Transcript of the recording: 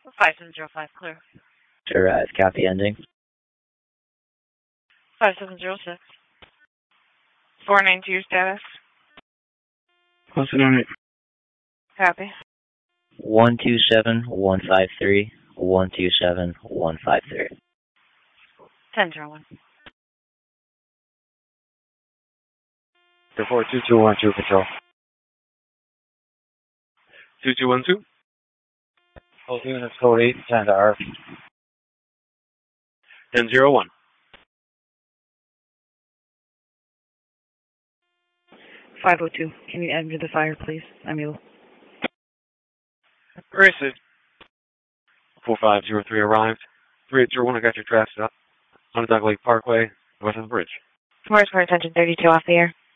5705 clear. Arrive, copy ending. 5706. 492 status. Close it on it. Copy. 127153. 127153. 1001. 42212 control. 2212. Hold units code 8 10 to R. 1001. 502. Can you enter the fire, please? I'm ill. Racing. 4503 arrived. 3801, I got your traffic up. On Doug Lake Parkway, north of the bridge. Morris for attention 32 off the air.